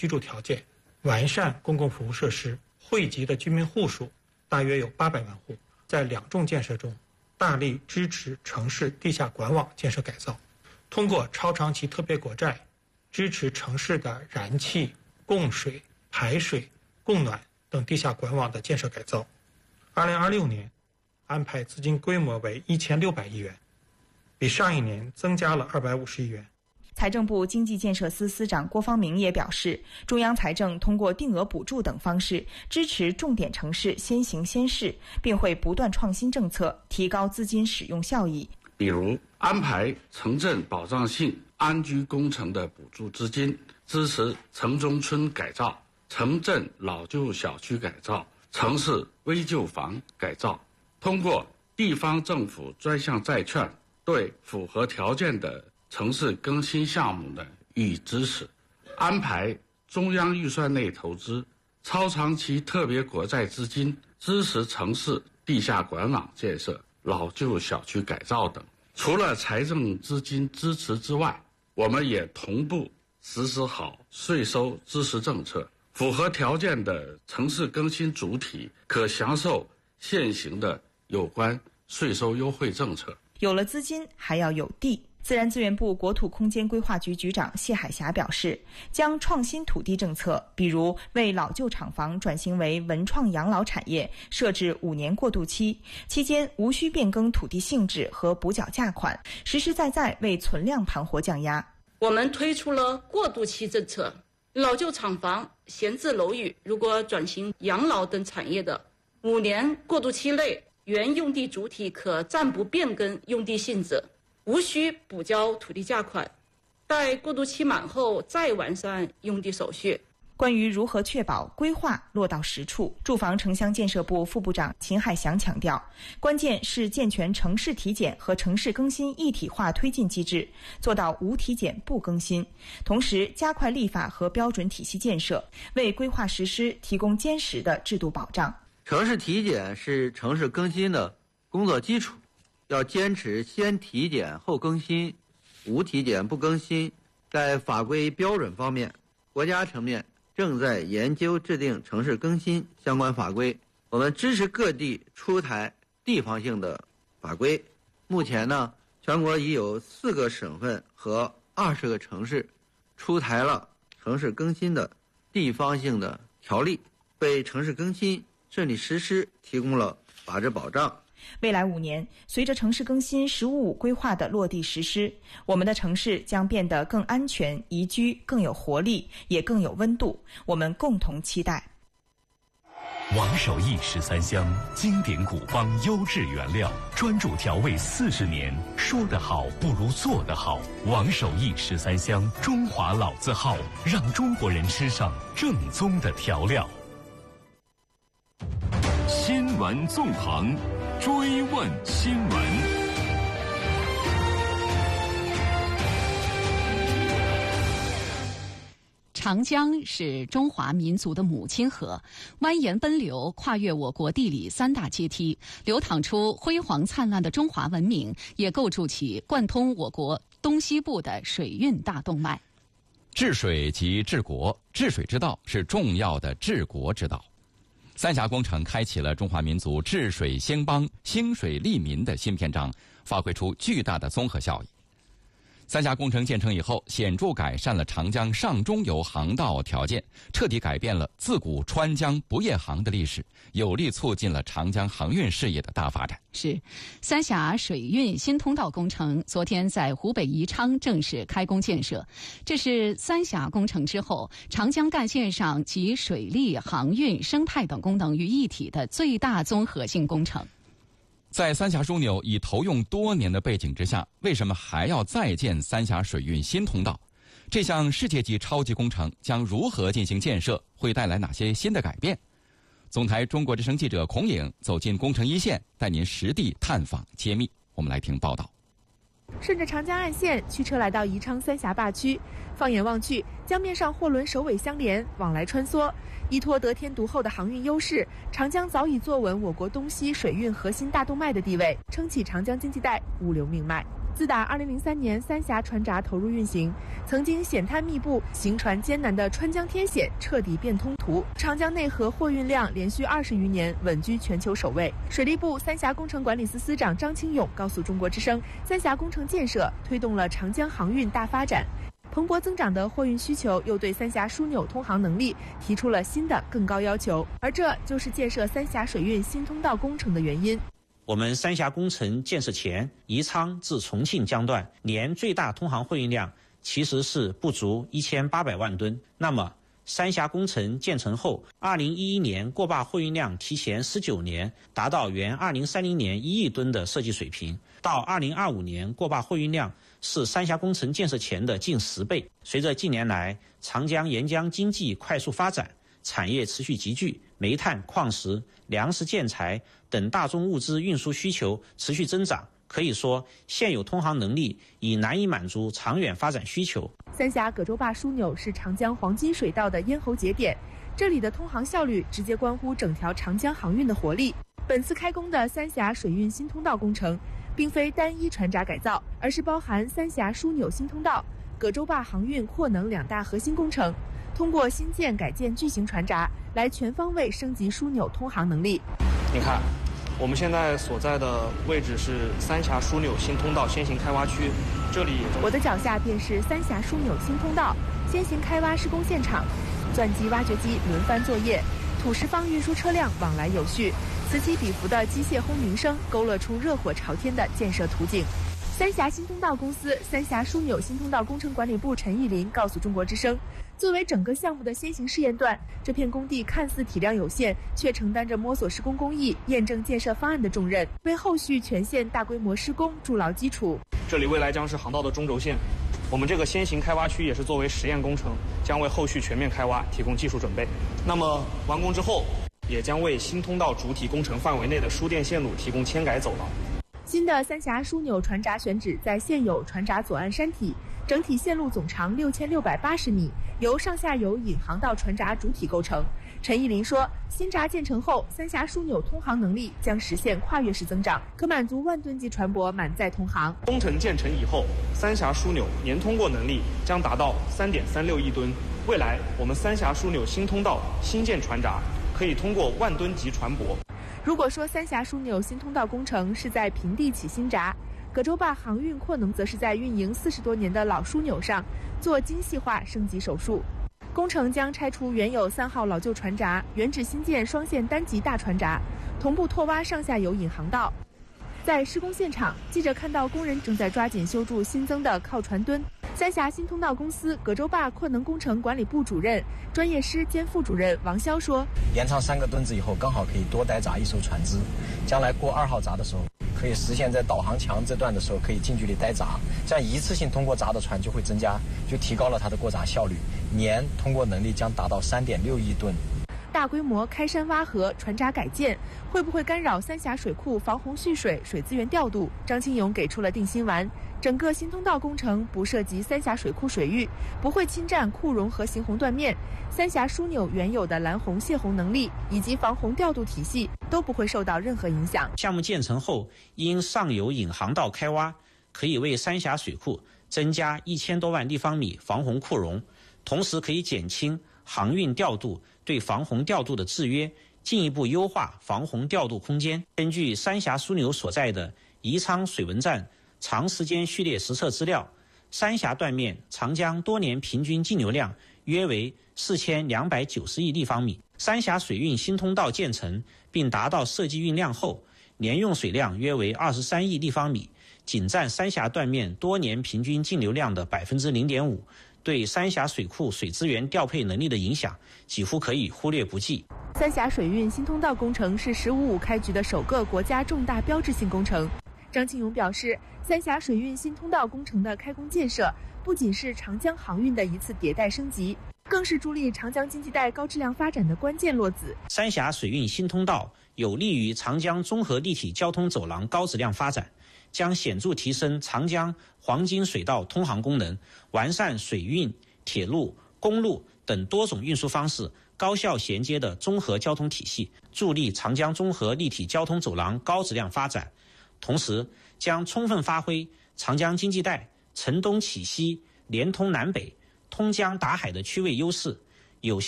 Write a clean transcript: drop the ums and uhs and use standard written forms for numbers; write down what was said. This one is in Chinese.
居住条件，完善公共服务设施，惠及的居民户数大约有800万户。在2重建设中，大力支持城市地下管网建设改造，通过超长期特别国债支持城市的燃气、供水、排水、供暖等地下管网的建设改造。2026年安排资金规模为1600亿元，比上一年增加了250亿元。 财政部经济建设司司长郭方明也表示，中央财政通过定额补助等方式支持重点城市先行先试，并会不断创新政策，提高资金使用效益。 比如安排城镇保障性安居工程的补助资金，支持城中村改造、城镇老旧小区改造、城市危旧房改造，通过地方政府专项债券对符合条件的城市更新项目的予以支持，安排中央预算内投资、超长期特别国债资金支持城市地下管网建设、老旧小区改造等。除了财政资金支持之外，我们也同步实施好税收支持政策，符合条件的城市更新主体可享受现行的有关税收优惠政策。 有了资金，还要有地。自然资源部国土空间规划局局长谢海霞表示，将创新土地政策，比如为老旧厂房转型为文创养老产业，设置5年过渡期，期间无需变更土地性质和补缴价款，实实在在为存量盘活降压。 我们推出了过渡期政策，老旧厂房、闲置楼宇如果转型养老等产业的，5年过渡期内，原用地主体可暂不变更用地性质，无需补交土地价款，待过渡期满后再完善用地手续。 关于如何确保规划落到实处，住房城乡建设部副部长秦海祥强调，关键是健全城市体检和城市更新一体化推进机制，做到无体检不更新，同时加快立法和标准体系建设，为规划实施提供坚实的制度保障。 城市体检是城市更新的工作基础，要坚持先体检后更新，无体检不更新。在法规标准方面，国家层面正在研究制定城市更新相关法规，我们支持各地出台地方性的法规。目前呢，全国已有4个省份和20个城市出台了城市更新的地方性的条例，为城市更新顺利实施提供了法治保障。 未来5年，随着城市更新“15+5”规划的落地实施，我们的城市将变得更安全、宜居、更有活力，也更有温度。我们共同期待。 王守义13香，经典古方，优质原料，专注调味40年。说得好不如做得好。王守义13香，中华老字号，让中国人吃上正宗的调料。 新闻纵横，追问新闻。 长江是中华民族的母亲河，蜿蜒奔流，跨越我国地理3大阶梯，流淌出辉煌灿烂的中华文明，也构筑起贯通我国东西部的水运大动脉。 治水即治国，治水之道是重要的治国之道。三峡工程开启了中华民族治水兴邦、兴水利民的新篇章，发挥出巨大的综合效益。三峡工程建成以后，显著改善了长江上中游航道条件，彻底改变了自古川江不夜航的历史，有力促进了长江航运事业的大发展。 是，三峡水运新通道工程昨天在湖北宜昌正式开工建设，这是三峡工程之后长江干线上集水利、航运、生态等功能于一体的最大综合性工程。 在三峡枢纽已投用多年的背景之下，为什么还要再建三峡水运新通道？这项世界级超级工程将如何进行建设？会带来哪些新的改变？总台中国之声记者孔颖走进工程一线，带您实地探访揭秘。我们来听报道。 顺着长江岸线驱车来到宜昌三峡坝区，放眼望去，江面上货轮首尾相连，往来穿梭。依托得天独厚的航运优势，长江早已坐稳我国东西水运核心大动脉的地位，撑起长江经济带物流命脉。 自打2003年三峡船闸投入运行，曾经险滩密布、行船艰难的川江天险彻底变通途，长江内河货运量连续20余年稳居全球首位。水利部三峡工程管理司司长张清勇告诉中国之声，三峡工程建设推动了长江航运大发展。蓬勃增长的货运需求又对三峡枢纽通航能力提出了新的更高要求，而这就是建设三峡水运新通道工程的原因。 我们三峡工程建设前，宜昌至重庆江段年最大通航货运量其实是不足1800万吨。那么三峡工程建成后，2011年过坝货运量提前19年达到原2030年1亿吨的设计水平，到2025年过坝货运量是三峡工程建设前的近10倍。随着近年来长江沿江经济快速发展，产业持续集聚，煤炭、矿石、粮食、建材等大宗物资运输需求持续增长，可以说现有通航能力已难以满足长远发展需求。 三峡葛洲坝枢纽是长江黄金水道的咽喉节点，这里的通航效率直接关乎整条长江航运的活力。本次开工的三峡水运新通道工程并非单一船闸改造，而是包含三峡枢纽新通道、葛洲坝航运扩能2大核心工程，通过新建改建巨型船闸来全方位升级枢纽通航能力。 你看，我们现在所在的位置是三峡枢纽新通道先行开挖区，这里我的脚下便是三峡枢纽新通道先行开挖施工现场，钻机、挖掘机轮番作业，土石方运输车辆往来有序，此起彼伏的机械轰鸣声勾勒出热火朝天的建设图景。三峡新通道公司三峡枢纽新通道工程管理部陈义林告诉中国之声，作为整个项目的先行试验段，这片工地看似体量有限，却承担着摸索施工工艺、验证建设方案的重任，为后续全线大规模施工筑牢基础。 这里未来将是航道的中轴线，我们这个先行开挖区也是作为实验工程，将为后续全面开挖提供技术准备。那么完工之后，也将为新通道主体工程范围内的输电线路提供迁改走廊。 新的三峡枢纽船闸选址在现有船闸左岸山体，整体线路总长6680米，由上下游引航道船闸主体构成。陈义林说，新闸建成后，三峡枢纽通航能力将实现跨越式增长，可满足万吨级船舶满载通航。 工程建成以后，三峡枢纽年通过能力将达到3.36亿吨。未来我们三峡枢纽新通道新建船闸可以通过万吨级船舶。 如果说三峡枢纽新通道工程是在平地起新闸，葛洲坝航运扩能则是在运营40多年的老枢纽上做精细化升级手术。工程将拆除原有3号老旧船闸，原址新建双线单级大船闸，同步拓挖上下游引航道。在施工现场，记者看到工人正在抓紧修筑新增的靠船墩。三峡新通道公司葛洲坝扩能工程管理部主任、专业师兼副主任王潇说：“ 延长3个墩子以后，刚好可以多待闸1艘船只，将来过2号闸的时候，可以实现在导航墙这段的时候可以近距离待闸，这样一次性通过闸的船就会增加，就提高了它的过闸效率，年通过能力将达到3.6亿吨。” 大规模开山挖河、船闸改建，会不会干扰三峡水库防洪蓄水、水资源调度？张清勇给出了定心丸。整个新通道工程不涉及三峡水库水域，不会侵占库容和行洪断面，三峡枢纽原有的拦洪泄洪能力以及防洪调度体系都不会受到任何影响。 项目建成后，因上游引航道开挖，可以为三峡水库增加1000多万立方米防洪库容，同时可以减轻航运调度对防洪调度的制约，进一步优化防洪调度空间。根据三峡枢纽所在的宜昌水文站长时间序列实测资料，三峡断面长江多年平均径流量约为4290亿立方米。三峡水运新通道建成并达到设计运量后，年用水量约为23亿立方米，仅占三峡断面多年平均径流量的0.5%，对三峡水库水资源调配能力的影响几乎可以忽略不计。 三峡水运新通道工程是“15+5”开局的首个国家重大标志性工程。张庆勇表示，三峡水运新通道工程的开工建设，不仅是长江航运的一次迭代升级，更是助力长江经济带高质量发展的关键落子。 三峡水运新通道有利于长江综合立体交通走廊高质量发展，将显著提升长江黄金水道通航功能，完善水运、铁路、公路等多种运输方式高效衔接的综合交通体系，助力长江综合立体交通走廊高质量发展。同时，将充分发挥长江经济带承东启西，连通南北，通江达海的区位优势，有效